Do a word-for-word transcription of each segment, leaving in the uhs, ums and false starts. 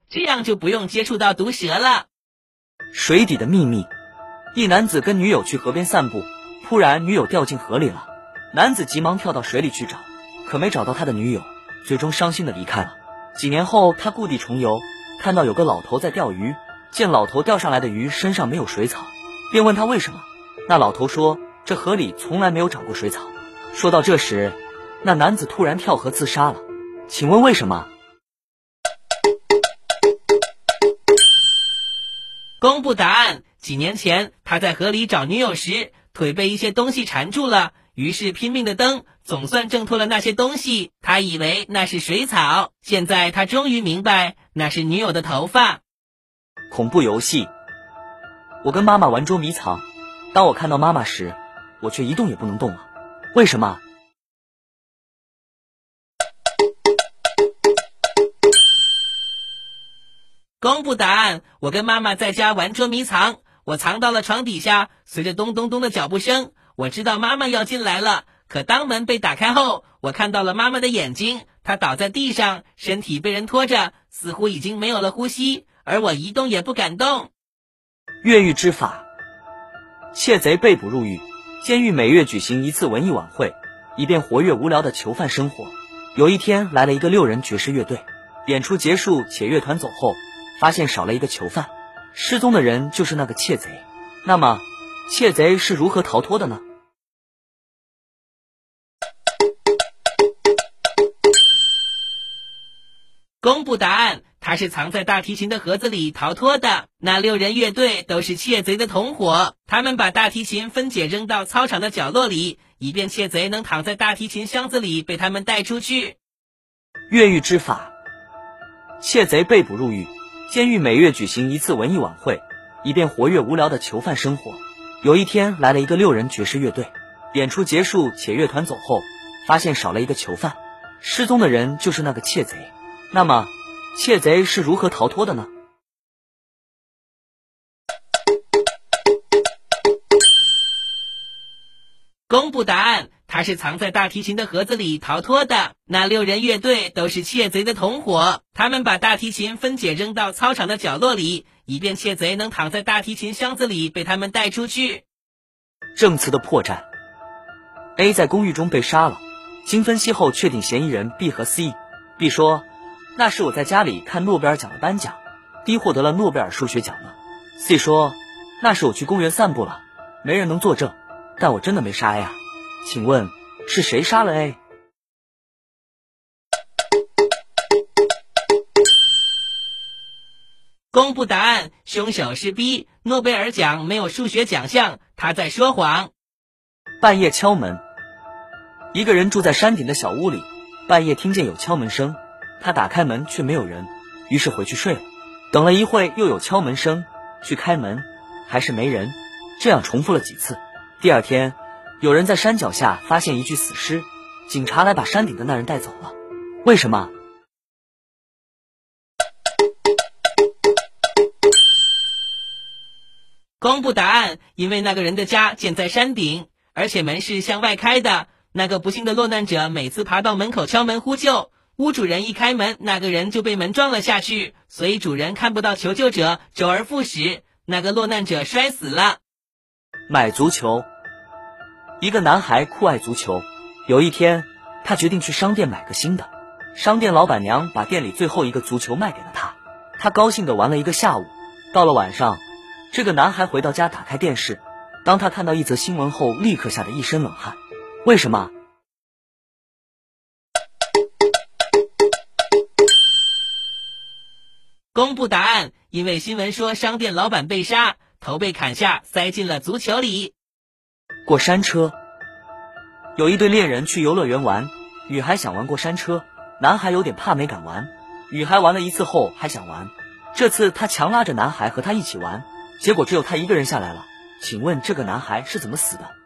这样就不用接触到毒蛇了。 水底的秘密。一男子跟女友去河边散步，突然女友掉进河里了，男子急忙跳到水里去找，可没找到他的女友，最终伤心的离开了。几年后，他故地重游，看到有个老头在钓鱼，见老头钓上来的鱼身上没有水草，便问他为什么。那老头说，这河里从来没有长过水草。说到这时，那男子突然跳河自杀了，请问为什么？ 公布答案。几年前，他在河里找女友时，腿被一些东西缠住了，于是拼命的蹬，总算挣脱了那些东西。他以为那是水草，现在他终于明白，那是女友的头发。 恐怖游戏。我跟妈妈玩捉迷藏，当我看到妈妈时，我却一动也不能动了。为什么？ 公布答案。我跟妈妈在家玩捉迷藏，我藏到了床底下，随着咚咚咚的脚步声，我知道妈妈要进来了。可当门被打开后，我看到了妈妈的眼睛，她倒在地上，身体被人拖着，似乎已经没有了呼吸，而我一动也不敢动。 越狱之法。窃贼被捕入狱，监狱每月举行一次文艺晚会，以便活跃无聊的囚犯生活。有一天来了一个六人爵士乐队，演出结束且乐团走后，发现少了一个囚犯，失踪的人就是那个窃贼。那么窃贼是如何逃脱的呢？ 公布答案。他是藏在大提琴的盒子里逃脱的。那六人乐队都是窃贼的同伙，他们把大提琴分解扔到操场的角落里，以便窃贼能躺在大提琴箱子里被他们带出去。 越狱之法。窃贼被捕入狱，监狱每月举行一次文艺晚会，以便活跃无聊的囚犯生活。有一天来了一个六人爵士乐队，演出结束且乐团走后，发现少了一个囚犯，失踪的人就是那个窃贼。那么窃贼是如何逃脱的呢？ 公布答案。他是藏在大提琴的盒子里逃脱的。那六人乐队都是窃贼的同伙，他们把大提琴分解扔到操场的角落里，以便窃贼能躺在大提琴箱子里被他们带出去。 证词的破绽。 A 在公寓中被杀了，经分析后确定嫌疑人 B 和 C。 B 说，那是我在家里看诺贝尔奖的颁奖， D 获得了诺贝尔数学奖了。 C 说，那是我去公园散步了，没人能作证，但我真的没杀 A 啊。请问是谁杀了 A？ 公布答案。凶手是 B， 诺贝尔奖没有数学奖项，他在说谎。 半夜敲门。一个人住在山顶的小屋里，半夜听见有敲门声，他打开门却没有人，于是回去睡了。等了一会又有敲门声，去开门还是没人，这样重复了几次。第二天有人在山脚下发现一具死尸，警察来把山顶的那人带走了。为什么？ 公布答案。因为那个人的家建在山顶，而且门是向外开的。那个不幸的落难者每次爬到门口敲门呼救，屋主人一开门，那个人就被门撞了下去，所以主人看不到求救者，周而复始，那个落难者摔死了。 买足球。一个男孩酷爱足球，有一天他决定去商店买个新的，商店老板娘把店里最后一个足球卖给了他，他高兴地玩了一个下午。到了晚上，这个男孩回到家打开电视，当他看到一则新闻后，立刻吓得一身冷汗。为什么？ 公布答案。因为新闻说商店老板被杀，头被砍下，塞进了足球里。 过山车。有一对恋人去游乐园玩，女孩想玩过山车，男孩有点怕没敢玩。女孩玩了一次后还想玩，这次她强拉着男孩和她一起玩，结果只有她一个人下来了。请问这个男孩是怎么死的？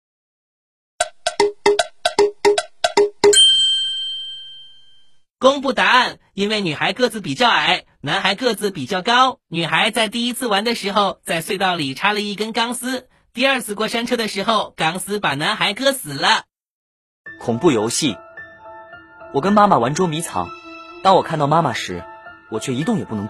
公布答案。因为女孩个子比较矮，男孩个子比较高。女孩在第一次玩的时候，在隧道里插了一根钢丝，第二次过山车的时候，钢丝把男孩割死了。 恐怖游戏。我跟妈妈玩捉迷藏，当我看到妈妈时，我却一动也不能动。